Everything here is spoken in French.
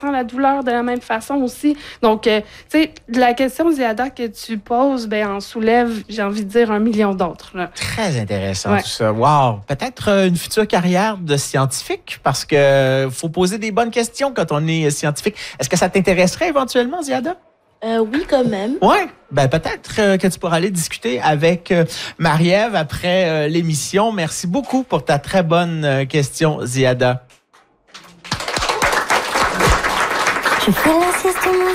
la douleur de la même façon aussi. Donc, tu sais, la question, Ziada, que tu poses, en soulève, j'ai envie de dire, 1 million d'autres. Là. Très intéressant tout ça. Wow! Peut-être une future carrière de scientifique parce que faut poser des bonnes questions quand on est scientifique. Est-ce que ça t'intéresserait éventuellement, Ziada? Oui, quand même. Ouais, peut-être que tu pourras aller discuter avec Marie-Ève après l'émission. Merci beaucoup pour ta très bonne question, Ziada. Je fais la sieste